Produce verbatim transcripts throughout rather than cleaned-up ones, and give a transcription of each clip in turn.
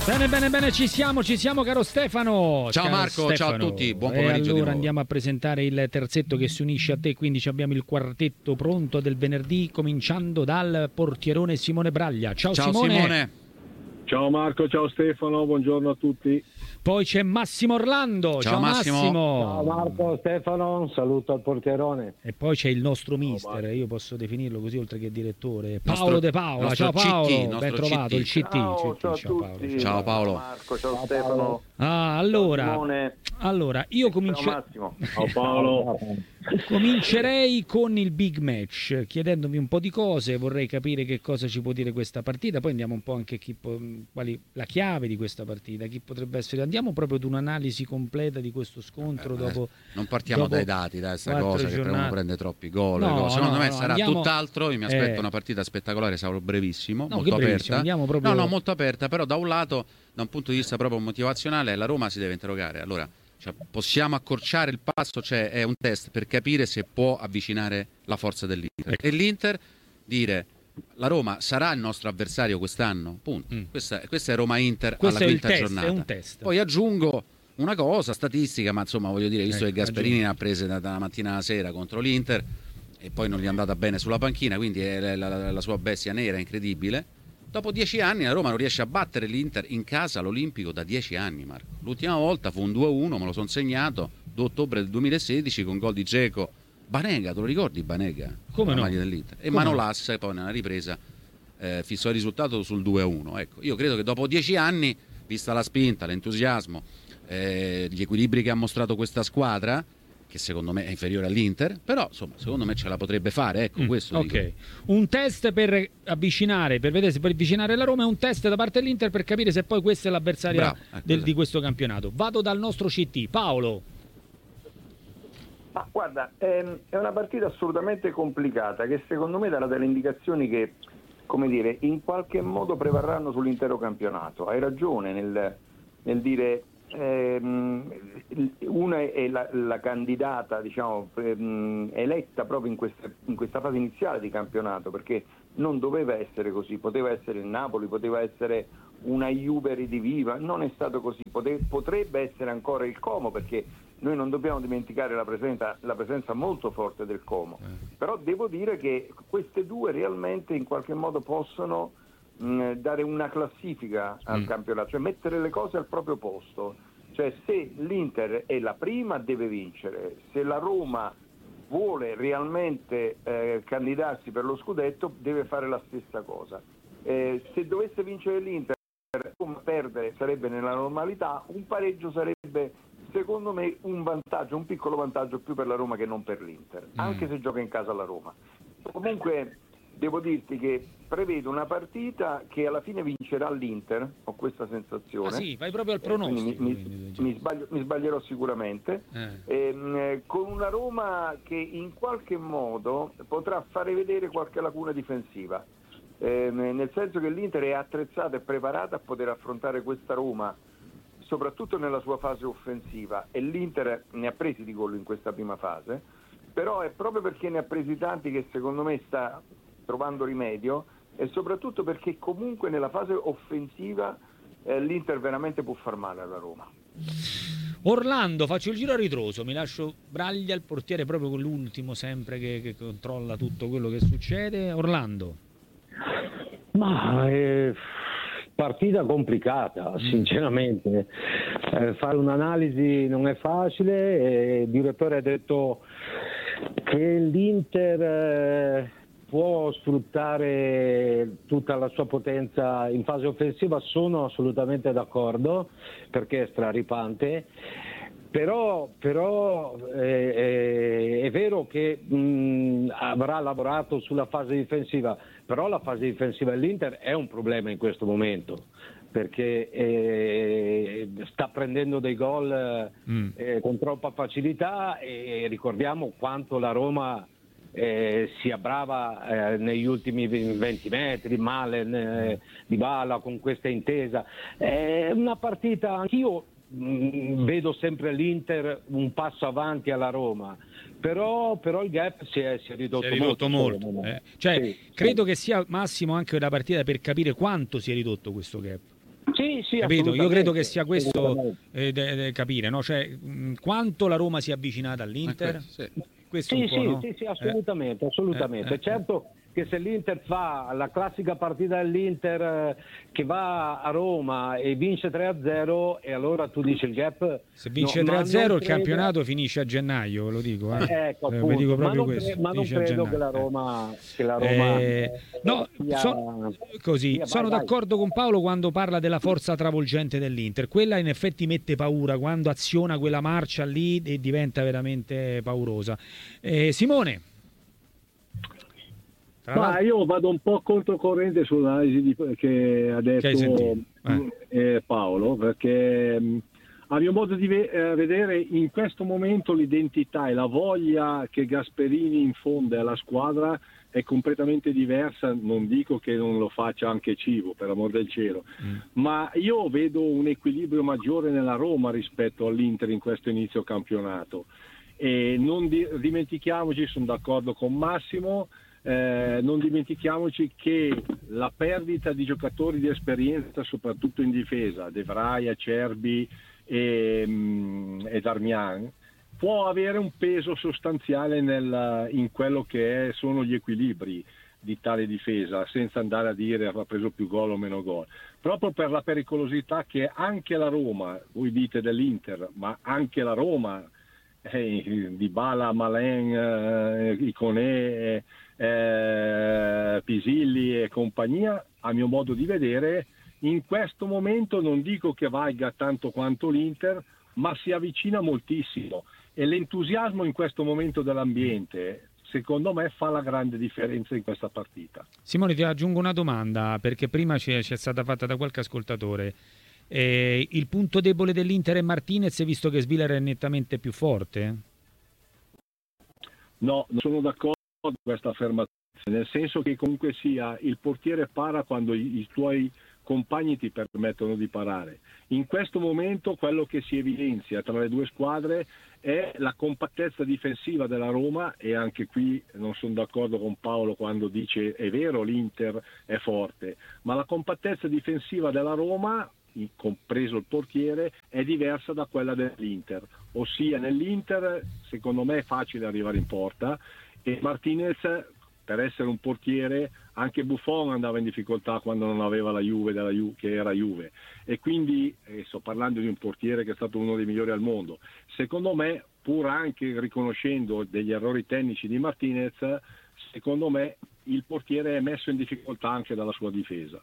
Bene, bene, bene, ci siamo, ci siamo, caro Stefano. Ciao caro Marco, Stefano. ciao a tutti, buon E pomeriggio. allora andiamo a presentare il terzetto che si unisce a te, quindi abbiamo il quartetto pronto del venerdì, cominciando dal portierone Simone Braglia. Ciao, ciao Simone. Simone. Ciao Marco, ciao Stefano, buongiorno a tutti. Poi c'è Massimo Orlando. Ciao, Ciao Massimo. Massimo. Ciao Marco, Stefano, un saluto al portierone. E poi c'è il nostro mister, io posso definirlo così oltre che direttore, Paolo nostro, De Paola. Ciao Paolo, C T, ben trovato, C T. il C T. Ciao, C T. ciao, Ciao Paolo. tutti. Ciao Paolo. Ciao Marco, ciao, ciao Stefano. Ah, allora, ciao Simone. allora io comincio... Ciao Massimo. Ciao Paolo. Comincerei con il big match, chiedendomi un po' di cose, vorrei capire che cosa ci può dire questa partita, poi andiamo un po' anche chi po- quali la chiave di questa partita, chi potrebbe essere. Andiamo proprio ad un'analisi completa di questo scontro. Eh, dopo non partiamo dopo dai dati, dai, sta cosa giornate. che uno prende troppi gol. No, Secondo no, me no, sarà andiamo... tutt'altro. Io mi aspetto eh. una partita spettacolare, sarò brevissimo, no, molto aperta. Andiamo proprio... No, no, molto aperta, però da un lato, da un punto di vista proprio motivazionale, la Roma si deve interrogare. Allora, cioè, possiamo accorciare il passo, cioè è un test per capire se può avvicinare la forza dell'Inter. Ecco. E l'Inter dire la Roma sarà il nostro avversario quest'anno, punto. Mm. Questa, questa è Roma-Inter Questo alla è il quinta test, giornata. è un test. Poi aggiungo una cosa statistica, ma insomma voglio dire, visto Eh, che Gasperini aggiungo. ne ha prese da, dalla mattina alla sera contro l'Inter e poi non gli è andata bene sulla panchina, quindi è la, la, la sua bestia nera incredibile. Dopo dieci anni la Roma non riesce a battere l'Inter in casa all'Olimpico da dieci anni, Marco. L'ultima volta fu un due a uno, me lo sono segnato, due ottobre del duemilasedici con gol di Dzeko. Banega, te lo ricordi Banega? Come la no? maglia dell'Inter. E Come Manolas poi nella ripresa eh, fissò il risultato sul due a uno. Ecco, io credo che dopo dieci anni, vista la spinta, l'entusiasmo, eh, gli equilibri che ha mostrato questa squadra, che secondo me è inferiore all'Inter, però insomma secondo me ce la potrebbe fare, ecco, Mm, questo ok, dico. un test per avvicinare, per vedere se per avvicinare la Roma, è un test da parte dell'Inter per capire se poi questa è l'avversaria Bravo, ecco, del, esatto. di questo campionato. Vado dal nostro C T, Paolo. Ma guarda, ehm, è una partita assolutamente complicata che secondo me darà delle indicazioni che, come dire, in qualche modo prevarranno sull'intero campionato. Hai ragione nel, nel dire ehm, una è la, la candidata, diciamo, ehm, eletta proprio in questa, in questa fase iniziale di campionato, perché non doveva essere così, poteva essere il Napoli, poteva essere una Juve ridiviva, non è stato così, Pote- potrebbe essere ancora il Como, perché noi non dobbiamo dimenticare la presenza, la presenza molto forte del Como, eh. Però devo dire che queste due realmente in qualche modo possono mh, dare una classifica al mm. campionato, cioè mettere le cose al proprio posto, cioè se l'Inter è la prima deve vincere, se la Roma vuole realmente eh, candidarsi per lo scudetto deve fare la stessa cosa, eh, se dovesse vincere l'Inter, Roma perdere sarebbe nella normalità, un pareggio sarebbe secondo me un vantaggio, un piccolo vantaggio più per la Roma che non per l'Inter, mm. anche se gioca in casa la Roma. Comunque devo dirti che prevedo una partita che alla fine vincerà l'Inter, ho questa sensazione. Ah sì, vai proprio al pronostico. Mi, mi, mi, sbaglio, mi sbaglierò sicuramente, eh. ehm, con una Roma che in qualche modo potrà fare vedere qualche lacuna difensiva, ehm, nel senso che l'Inter è attrezzata e preparata a poter affrontare questa Roma soprattutto nella sua fase offensiva, e l'Inter ne ha presi di gol in questa prima fase, però è proprio perché ne ha presi tanti che secondo me sta trovando rimedio, e soprattutto perché comunque nella fase offensiva eh, l'Inter veramente può far male alla Roma. Orlando, faccio il giro a ritroso, mi lascio Braglia, il portiere, proprio con l'ultimo sempre che, che controlla tutto quello che succede. Orlando. Ma eh... partita complicata, sinceramente. Eh, fare un'analisi non è facile. Eh, il direttore ha detto che l'Inter eh, può sfruttare tutta la sua potenza in fase offensiva, sono assolutamente d'accordo, perché è straripante. Però, però eh, eh, è vero che mh, avrà lavorato sulla fase difensiva, però la fase difensiva dell'Inter è un problema in questo momento, perché eh, sta prendendo dei gol mm. eh, con troppa facilità, e ricordiamo quanto la Roma eh, sia brava eh, negli ultimi venti metri, Malen, eh, Dybala con questa intesa. È una partita, anch'io vedo sempre l'Inter un passo avanti alla Roma, però, però il gap si è, si è ridotto, si è ridotto molto, molto. Eh. Cioè, sì, credo sì. che sia Massimo anche una partita per capire quanto si è ridotto questo gap. Sì, sì, capito? Io credo che sia questo assolutamente. eh, de- de- capire, no? Cioè, mh, quanto la Roma si è avvicinata all'Inter. Eh, sì. Questo Sì, un po', sì, no? sì, sì, Eh, assolutamente, assolutamente. eh, eh, Certo che se l'Inter fa la classica partita dell'Inter eh, che va a Roma e vince tre a zero, e allora tu dici il gap. Se vince no, tre ma a zero non il credo- campionato finisce a gennaio, ve lo dico. Eh. Eh, ecco, Eh, vi dico appunto, ma proprio non, questo. cre- ma non finisce a credo che la gennaio. Roma, che la Roma Eh, no, sia- so- così, sia- vai, sono vai. d'accordo con Paolo quando parla della forza travolgente dell'Inter. Quella in effetti mette paura quando aziona quella marcia lì e diventa veramente paurosa. Eh, Simone. Tra Ma l'altro- io vado un po' controcorrente sull'analisi di, che ha detto Che hai sentito? Eh. mh, eh, Paolo, perché mh, a mio modo di ve- eh, vedere in questo momento l'identità e la voglia che Gasperini infonde alla squadra è completamente diversa. Non dico che non lo faccia anche Civo, per amor del cielo, Mm. ma io vedo un equilibrio maggiore nella Roma rispetto all'Inter in questo inizio campionato. E non di- dimentichiamoci, sono d'accordo con Massimo, eh, non dimentichiamoci che la perdita di giocatori di esperienza, soprattutto in difesa, De Vrij, Acerbi e, mm, e Darmian, può avere un peso sostanziale nel- in quello che è- sono gli equilibri di tale difesa, senza andare a dire ha preso più gol o meno gol, proprio per la pericolosità che anche la Roma, voi dite dell'Inter, ma anche la Roma, eh, Dybala, Malen, eh, Iconé, eh, Pisilli e compagnia, a mio modo di vedere, in questo momento non dico che valga tanto quanto l'Inter, ma si avvicina moltissimo, e l'entusiasmo in questo momento dell'ambiente, secondo me, fa la grande differenza in questa partita. Simone, ti aggiungo una domanda, perché prima ci è, ci è stata fatta da qualche ascoltatore. Eh, il punto debole dell'Inter è Martinez, visto che Svilar è nettamente più forte? No, non sono d'accordo con questa affermazione, nel senso che comunque sia il portiere para quando i, i tuoi compagni ti permettono di parare. In questo momento quello che si evidenzia tra le due squadre è la compattezza difensiva della Roma, e anche qui non sono d'accordo con Paolo quando dice è vero l'Inter è forte, ma la compattezza difensiva della Roma, compreso il portiere, è diversa da quella dell'Inter, ossia nell'Inter secondo me è facile arrivare in porta, e Martinez, per essere un portiere, anche Buffon andava in difficoltà quando non aveva la Juve della Ju- che era Juve, e quindi eh, sto parlando di un portiere che è stato uno dei migliori al mondo. Secondo me, pur anche riconoscendo degli errori tecnici di Martinez, secondo me il portiere è messo in difficoltà anche dalla sua difesa.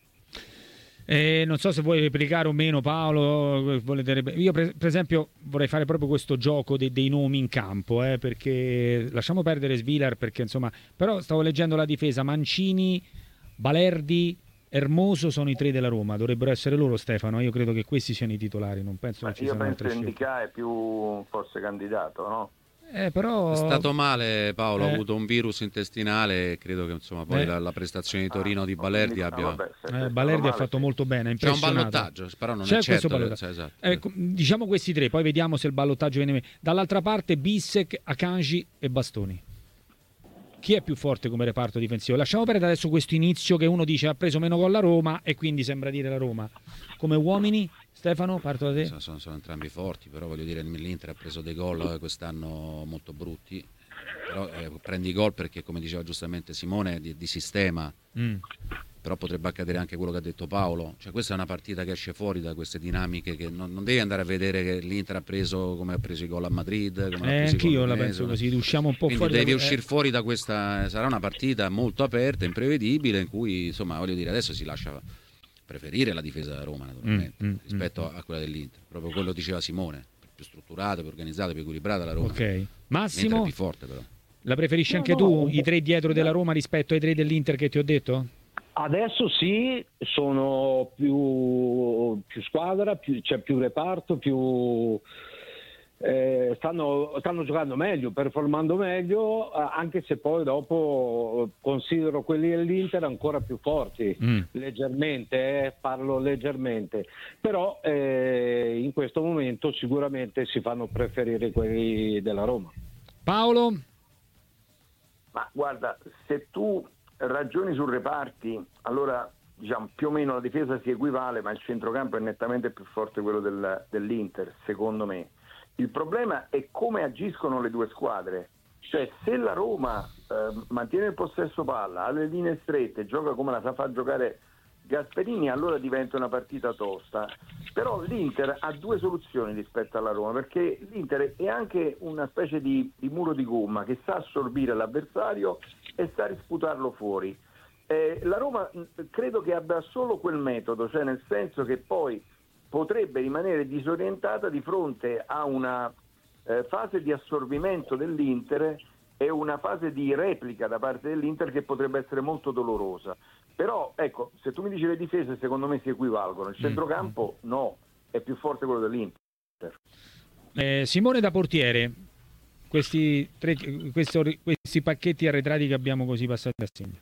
Eh, non so se vuoi replicare o meno, Paolo. Volete... Io, per, per esempio, vorrei fare proprio questo gioco dei, dei nomi in campo, eh, perché lasciamo perdere Svilar, perché insomma, però stavo leggendo la difesa: Mancini, Balerdi, Hermoso sono i tre della Roma. Dovrebbero essere loro, Stefano. Io credo che questi siano i titolari. Non penso Ma che ci io siano penso altre che scelte. Indica è più forse candidato, no? Eh, però... È stato male Paolo, Eh. ha avuto un virus intestinale e credo che insomma poi Eh. la, la prestazione di Torino Ah, di Balerdi quindi- abbia... ah, vabbè, se- se è Eh, stato Balerdi ha male, fatto sì. molto bene, ha C'è un impressionato. ballottaggio, però non C'è è certo. questo ballottaggio. eh, esatto. Eh, com- diciamo questi tre, poi vediamo se il ballottaggio viene meno. Dall'altra parte Bissek, Akanji e Bastoni. Chi è più forte come reparto difensivo? Lasciamo perdere adesso questo inizio che uno dice ha preso meno gol la Roma e quindi sembra dire la Roma. Come uomini, Stefano, parto da te. Sono, sono- sono entrambi forti, però voglio dire l'Inter ha preso dei gol eh, quest'anno molto brutti, però eh, prendi i gol perché, come diceva giustamente Simone, di, di sistema, Mm. però potrebbe accadere anche quello che ha detto Paolo, cioè questa è una partita che esce fuori da queste dinamiche, che non, non devi andare a vedere che l'Inter ha preso come ha preso i gol a Madrid, come l'ha Eh, preso i anch'io gol la all'Udinese, penso così, usciamo un po' quindi fuori devi da- uscire eh. fuori da questa, sarà una partita molto aperta, imprevedibile, in cui insomma voglio dire adesso si lascia preferire la difesa della Roma naturalmente Mm, mm, rispetto mm. a quella dell'Inter, proprio quello diceva Simone, più strutturata, più organizzata, più equilibrata la Roma. Ok. L'Inter è Massimo, più forte però. la preferisci No, anche no, tu, no. i tre dietro della Roma rispetto ai tre dell'Inter che ti ho detto? Adesso sì, sono più, più squadra, più, c'è più reparto, più, eh, stanno, stanno giocando meglio, performando meglio, eh, anche se poi dopo considero quelli dell'Inter ancora più forti, Mm. leggermente, eh, parlo leggermente, però eh, in questo momento sicuramente si fanno preferire quelli della Roma. Paolo? Ma guarda, se tu ragioni su reparti, allora diciamo più o meno la difesa si equivale, ma il centrocampo è nettamente più forte quello del, dell'Inter, secondo me. Il problema è come agiscono le due squadre, cioè se la Roma eh, mantiene il possesso palla, ha le linee strette, gioca come la sa far giocare Gasperini, allora diventa una partita tosta. Però l'Inter ha due soluzioni rispetto alla Roma, perché l'Inter è anche una specie di, di muro di gomma che sa assorbire l'avversario e sa risputarlo fuori. Eh, la Roma credo che abbia solo quel metodo, cioè nel senso che poi potrebbe rimanere disorientata di fronte a una eh, fase di assorbimento dell'Inter e una fase di replica da parte dell'Inter che potrebbe essere molto dolorosa. Però ecco, se tu mi dici le difese secondo me si equivalgono, il centrocampo no, è più forte quello dell'Inter. Eh, Simone da portiere, questi, tre, questi, questi pacchetti arretrati che abbiamo così passati assieme.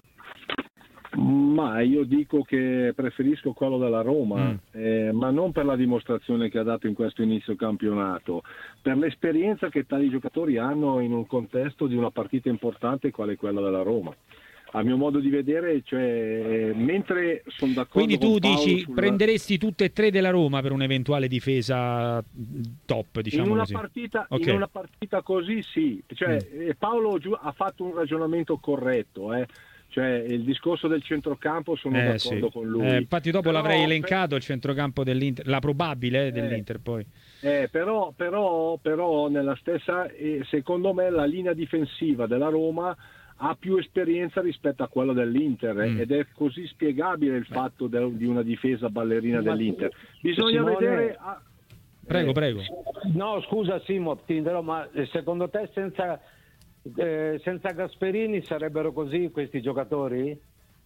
Ma io dico che preferisco quello della Roma, mm. eh, ma non per la dimostrazione che ha dato in questo inizio campionato, per l'esperienza che tali giocatori hanno in un contesto di una partita importante quale quella della Roma. A mio modo di vedere, cioè, mentre sono d'accordo Quindi tu con Paolo dici sulla... prenderesti tutte e tre della Roma per un'eventuale difesa top, diciamo in una così. partita Okay. in una partita così sì, cioè, mm. Paolo ha fatto un ragionamento corretto, eh. Cioè il discorso del centrocampo sono eh, d'accordo sì. con lui. Eh, infatti dopo però, l'avrei elencato il centrocampo dell'Inter, la probabile eh, dell'Inter poi. Eh, però, però, però nella stessa, eh, secondo me la linea difensiva della Roma ha più esperienza rispetto a quella dell'Inter mm. ed è così spiegabile il Beh. fatto de, di una difesa ballerina Ma dell'Inter. Bisogna Simone... vedere... Ah, prego, eh, prego. No, scusa Simo, ti dirò, ma secondo te senza... Eh, senza Gasperini sarebbero così questi giocatori?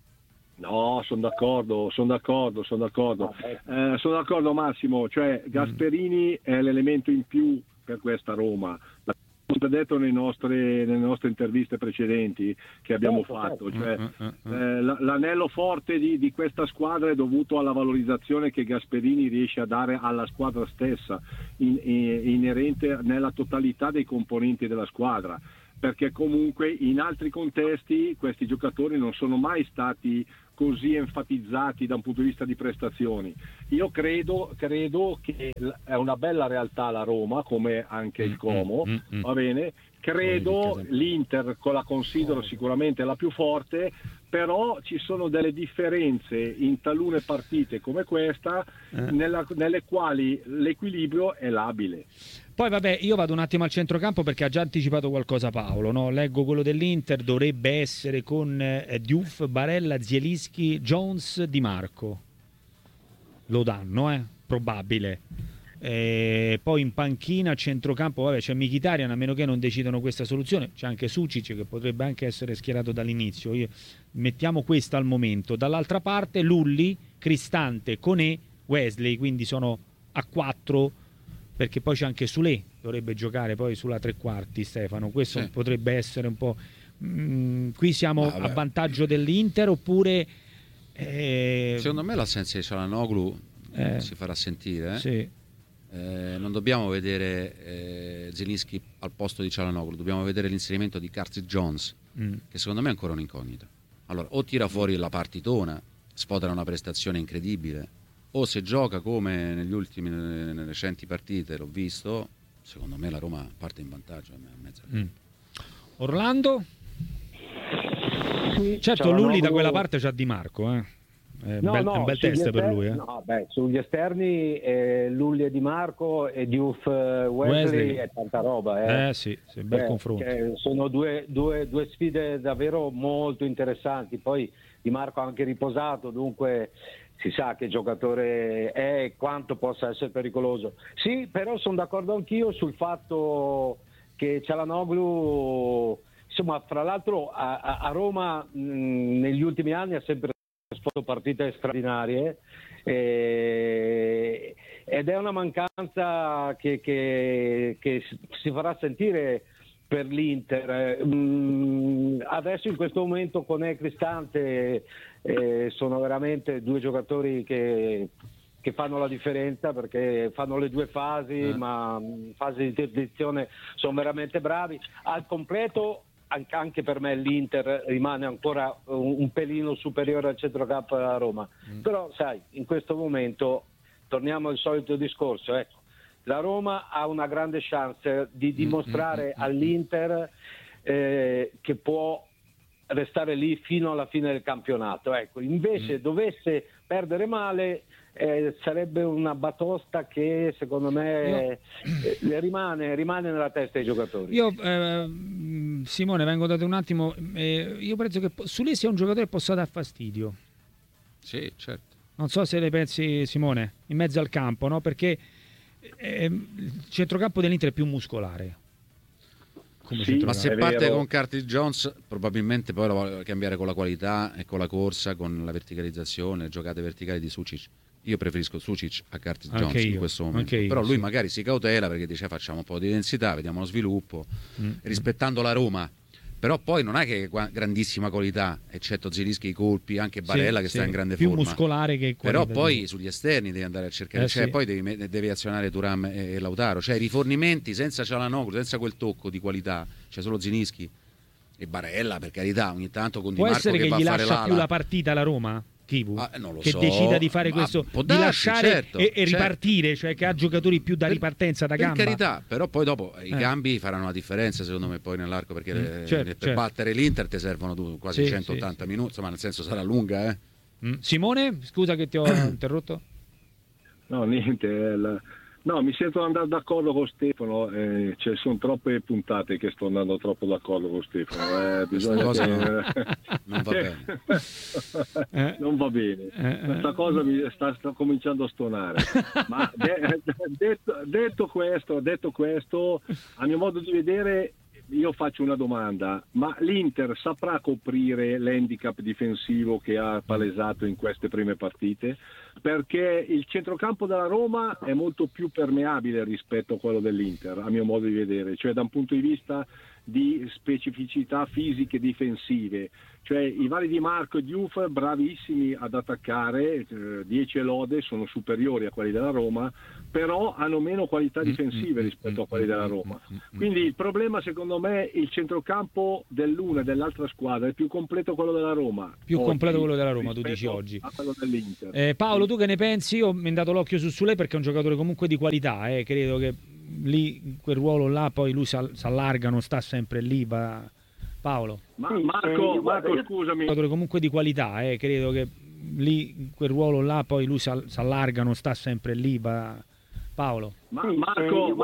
No, sono d'accordo, sono d'accordo, sono d'accordo. Eh, sono d'accordo Massimo, cioè Gasperini mm. è l'elemento in più per questa Roma. L'abbiamo detto nei nostre, nelle nostre interviste precedenti che abbiamo certo, fatto. Cioè, mm, eh, l'anello forte di, di questa squadra è dovuto alla valorizzazione che Gasperini riesce a dare alla squadra stessa, in, in, inerente nella totalità dei componenti della squadra. Perché comunque in altri contesti questi giocatori non sono mai stati così enfatizzati da un punto di vista di prestazioni. Io credo, credo che è una bella realtà la Roma, come anche il Como, mm, mm, mm. va bene? Credo l'Inter la considero sicuramente la più forte, però ci sono delle differenze in talune partite come questa eh. nella, nelle quali l'equilibrio è labile. Poi vabbè, io vado un attimo al centrocampo perché ha già anticipato qualcosa Paolo, no? Leggo quello dell'Inter, dovrebbe essere con eh, Diouf, Barella, Zielinski, Jones, Di Marco. Lo danno, eh? Probabile. E poi in panchina, centrocampo, vabbè, c'è Mkhitaryan, a meno che non decidano questa soluzione. C'è anche Sucic che potrebbe anche essere schierato dall'inizio. Io, mettiamo questa al momento. Dall'altra parte Lulli, Cristante, Koné, Wesley, quindi sono a quattro, perché poi c'è anche Soulé, dovrebbe giocare poi sulla tre quarti Stefano. Questo sì. potrebbe essere un po'... Mm, qui siamo ah, a vantaggio dell'Inter oppure... Eh... Secondo me l'assenza di Çalhanoğlu eh... si farà sentire. Eh? Sì. Eh, non dobbiamo vedere eh, Zielinski al posto di Çalhanoğlu, dobbiamo vedere l'inserimento di Curtis Jones, mm. che secondo me è ancora un'incognita. Allora, o tira fuori la partitona, sfodera una prestazione incredibile, o se gioca come negli ultimi nelle recenti partite, l'ho visto, secondo me la Roma parte in vantaggio. Mm. Orlando? Sì, certo, Lulli da quella parte c'ha Di Marco, eh. È, no, bel, no, è un bel test esterni, per lui. Eh. No, beh, sugli esterni eh, Lulli e Di Marco e Diouf eh, Wesley, Wesley è tanta roba. Eh, eh sì, sì, bel eh, confronto. Sono due, due, due sfide davvero molto interessanti. Poi Di Marco ha anche riposato, dunque si sa che giocatore è e quanto possa essere pericoloso. Sì, però sono d'accordo anch'io sul fatto che Çalhanoğlu, insomma, fra l'altro a, a Roma mh, negli ultimi anni ha sempre fatto partite straordinarie eh, ed è una mancanza che, che, che si farà sentire per l'Inter. Mm, adesso in questo momento con E Cristante eh, sono veramente due giocatori che, che fanno la differenza, perché fanno le due fasi, eh. ma in fase di transizione sono veramente bravi. Al completo anche, anche per me l'Inter rimane ancora un, un pelino superiore al centrocampo della Roma, mm. però sai, in questo momento torniamo al solito discorso, ecco, la Roma ha una grande chance di dimostrare mm. all'Inter eh, che può restare lì fino alla fine del campionato, ecco, invece mm. dovesse perdere male Eh, sarebbe una batosta che secondo me eh, rimane, rimane nella testa dei giocatori. Io eh, Simone, vengo da te un attimo, eh, io penso che Sulé sia un giocatore che possa dar fastidio. Sì, certo. Non so se le pensi, Simone, in mezzo al campo, no? Perché eh, il centrocampo dell'Inter è più muscolare. Sì, ma se parte vero. con Curtis Jones probabilmente poi lo vuole cambiare con la qualità e con la corsa, con la verticalizzazione, le giocate verticali di Sucic. Io preferisco Sucic a Curtis Jones io, in questo momento, io, però lui sì. magari si cautela perché dice facciamo un po' di densità, vediamo lo sviluppo, mm. rispettando la Roma. Però poi non è che grandissima qualità, eccetto Zielinski i colpi, anche Barella sì, che sì. sta in grande più forma. Più muscolare che Però poi di... sugli esterni devi andare a cercare, eh, cioè sì. poi devi, devi azionare Thuram e, e Lautaro, cioè i rifornimenti senza Çalhanoğlu, senza quel tocco di qualità, c'è solo Zielinski e Barella, per carità, ogni tanto con Di Può Marco essere che, che va gli a fare lascia l'ala. più la partita la Roma? Kivu, ah, non lo che so. decida di fare questo, Ma di lasciare certo, e, e ripartire, certo. cioè che ha giocatori più da per, ripartenza da per gamba. Per carità, però poi dopo i eh. cambi faranno la differenza secondo me poi nell'arco, perché mm, le, certo, per certo. battere l'Inter ti servono quasi sì, centottanta sì, minuti, insomma nel senso sarà lunga. Eh. Mm. Simone, scusa che ti ho interrotto. No, niente, la... no, mi sento andare d'accordo con Stefano, eh, cioè, sono troppe puntate che sto andando troppo d'accordo con Stefano. Eh, bisogna cosa che... non va bene. eh? Non va bene. Eh, Questa cosa mi sta, sta cominciando a stonare. Ma de- detto, detto questo, detto questo, a mio modo di vedere, io faccio una domanda, ma l'Inter saprà coprire l'handicap difensivo che ha palesato in queste prime partite? Perché il centrocampo della Roma è molto più permeabile rispetto a quello dell'Inter, a mio modo di vedere, cioè da un punto di vista di specificità fisiche difensive, cioè i vari Di Marco e Diouf bravissimi ad attaccare, dieci eh, lode, sono superiori a quelli della Roma, però hanno meno qualità difensive rispetto a quelli della Roma. Quindi il problema secondo me il centrocampo dell'una e dell'altra squadra è più completo quello della Roma. Più oggi, completo quello della Roma, tu dici oggi. A quello dell'Inter. Eh, Paolo, tu che ne pensi? Io mi ho dato l'occhio su Sulé perché è un giocatore comunque di qualità, eh. credo che lì quel ruolo là poi lui si allarga, non sta sempre lì, va... Paolo. Ma Marco, Marco scusami. Un giocatore comunque di qualità, eh. credo che lì quel ruolo là poi lui si allarga, non sta sempre lì, va... Paolo. Ma Marco